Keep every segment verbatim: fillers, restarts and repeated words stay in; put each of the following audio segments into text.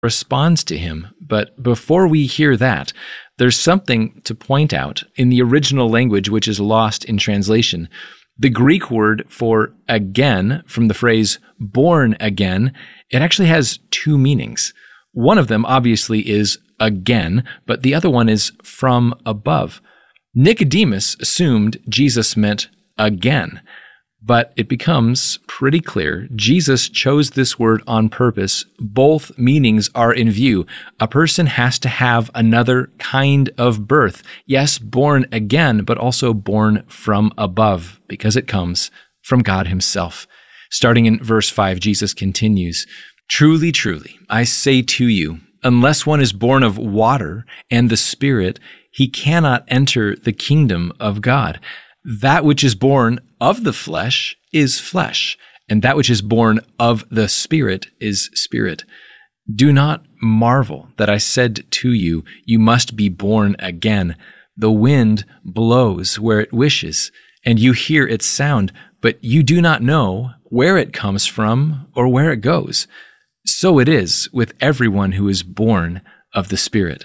responds to him. But before we hear that, there's something to point out in the original language, which is lost in translation. The Greek word for again, from the phrase born again, it actually has two meanings. One of them obviously is again, but the other one is from above. Nicodemus assumed Jesus meant again, but it becomes pretty clear Jesus chose this word on purpose. Both meanings are in view. A person has to have another kind of birth. Yes, born again, but also born from above, because it comes from God himself. Starting in verse five, Jesus continues, "Truly, truly, I say to you, unless one is born of water and the Spirit, he cannot enter the kingdom of God. That which is born of the flesh is flesh, and that which is born of the Spirit is spirit. Do not marvel that I said to you, you must be born again. The wind blows where it wishes, and you hear its sound, but you do not know where it comes from or where it goes. So it is with everyone who is born of the Spirit."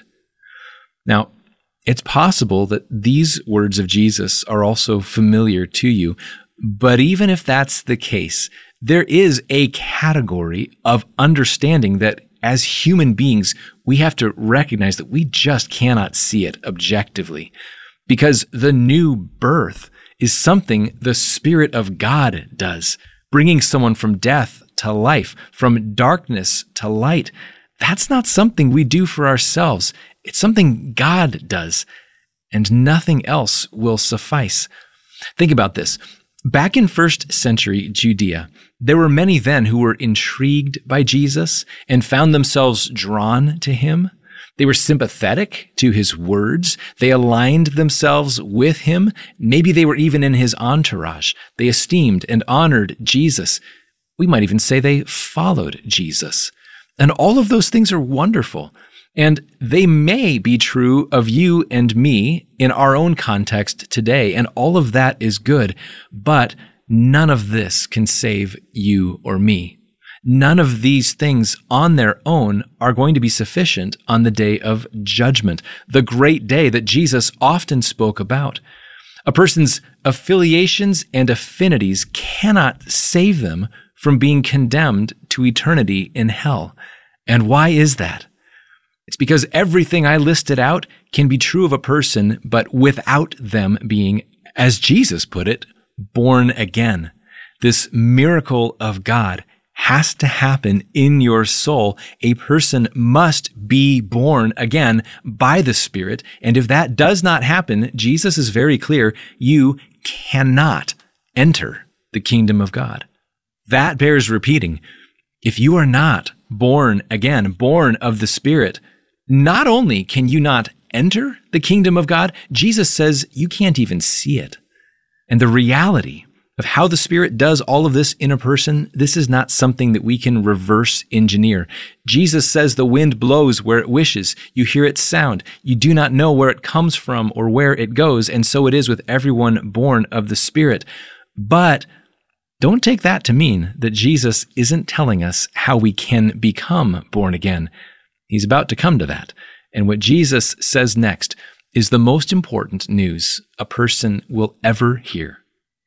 Now, it's possible that these words of Jesus are also familiar to you, but even if that's the case, there is a category of understanding that as human beings, we have to recognize that we just cannot see it objectively, because the new birth is something the Spirit of God does, bringing someone from death to life, from darkness to light. That's not something we do for ourselves. It's something God does, and nothing else will suffice. Think about this. Back in first century Judea, there were many then who were intrigued by Jesus and found themselves drawn to him. They were sympathetic to his words. They aligned themselves with him. Maybe they were even in his entourage. They esteemed and honored Jesus. We might even say they followed Jesus. And all of those things are wonderful. And they may be true of you and me in our own context today, and all of that is good, but none of this can save you or me. None of these things on their own are going to be sufficient on the day of judgment, the great day that Jesus often spoke about. A person's affiliations and affinities cannot save them from being condemned to eternity in hell. And why is that? It's because everything I listed out can be true of a person, but without them being, as Jesus put it, born again. This miracle of God has to happen in your soul. A person must be born again by the Spirit. And if that does not happen, Jesus is very clear, you cannot enter the kingdom of God. That bears repeating. If you are not born again, born of the Spirit, not only can you not enter the kingdom of God, Jesus says you can't even see it. And the reality of how the Spirit does all of this in a person, this is not something that we can reverse engineer. Jesus says the wind blows where it wishes. You hear its sound. You do not know where it comes from or where it goes. And so it is with everyone born of the Spirit. But don't take that to mean that Jesus isn't telling us how we can become born again. He's about to come to that. And what Jesus says next is the most important news a person will ever hear.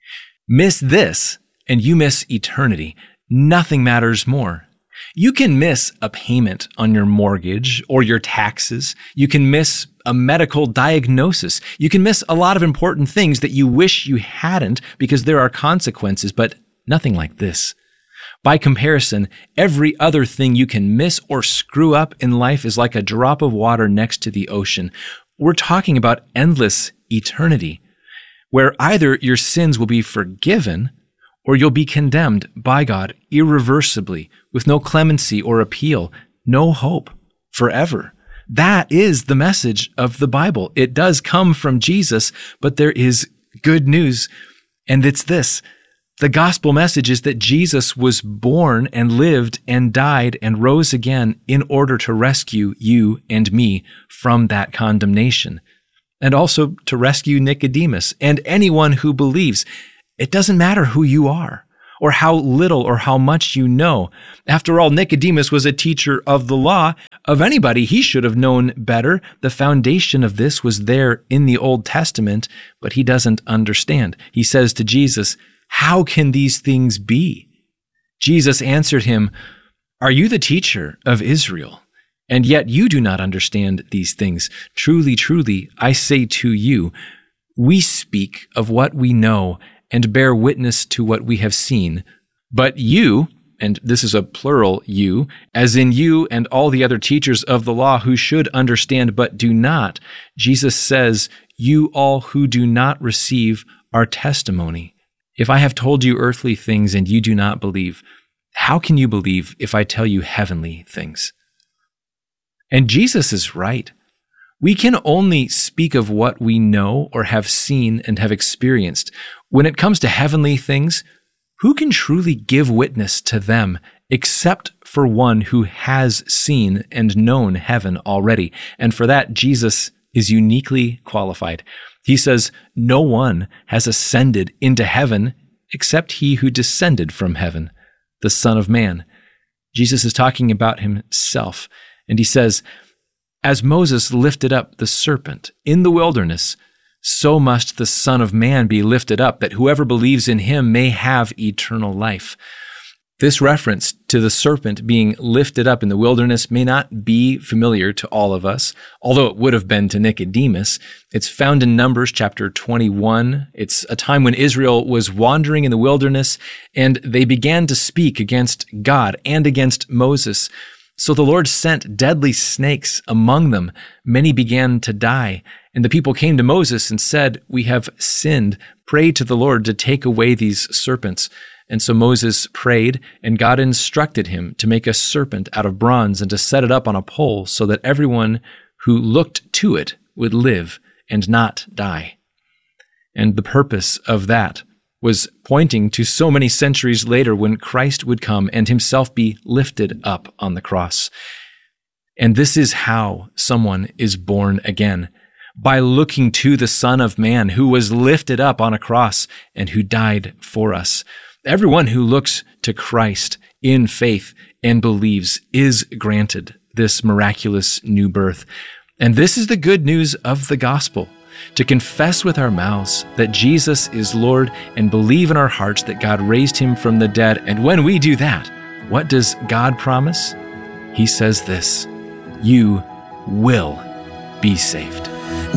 Miss this, and you miss eternity. Nothing matters more. You can miss a payment on your mortgage or your taxes. You can miss a medical diagnosis. You can miss a lot of important things that you wish you hadn't because there are consequences, but nothing like this. By comparison, every other thing you can miss or screw up in life is like a drop of water next to the ocean. We're talking about endless eternity, where either your sins will be forgiven or you'll be condemned by God irreversibly with no clemency or appeal, no hope, forever. That is the message of the Bible. It does come from Jesus, but there is good news, and it's this. The gospel message is that Jesus was born and lived and died and rose again in order to rescue you and me from that condemnation, and also to rescue Nicodemus and anyone who believes. It doesn't matter who you are or how little or how much you know. After all, Nicodemus was a teacher of the law. Of anybody, he should have known better. The foundation of this was there in the Old Testament, but he doesn't understand. He says to Jesus, "How can these things be?" Jesus answered him, "Are you the teacher of Israel? And yet you do not understand these things. Truly, truly, I say to you, we speak of what we know and bear witness to what we have seen. But you," and this is a plural you, as in you and all the other teachers of the law who should understand but do not, Jesus says, "You all who do not receive our testimony. If I have told you earthly things and you do not believe, how can you believe if I tell you heavenly things?" And Jesus is right. We can only speak of what we know or have seen and have experienced. When it comes to heavenly things, who can truly give witness to them except for one who has seen and known heaven already? And for that, Jesus is uniquely qualified. He says, "No one has ascended into heaven except he who descended from heaven, the Son of Man." Jesus is talking about himself. And he says, "As Moses lifted up the serpent in the wilderness, so must the Son of Man be lifted up, that whoever believes in him may have eternal life." This reference to the serpent being lifted up in the wilderness may not be familiar to all of us, although it would have been to Nicodemus. It's found in Numbers chapter twenty-one. It's a time when Israel was wandering in the wilderness, and they began to speak against God and against Moses. So the Lord sent deadly snakes among them. Many began to die. And the people came to Moses and said, "We have sinned. Pray to the Lord to take away these serpents." And so Moses prayed, and God instructed him to make a serpent out of bronze and to set it up on a pole so that everyone who looked to it would live and not die. And the purpose of that was pointing to so many centuries later when Christ would come and himself be lifted up on the cross. And this is how someone is born again, by looking to the Son of Man who was lifted up on a cross and who died for us. Everyone who looks to Christ in faith and believes is granted this miraculous new birth. And this is the good news of the gospel. To confess with our mouths that Jesus is Lord and believe in our hearts that God raised him from the dead. And when we do that, what does God promise? He says this: you will be saved.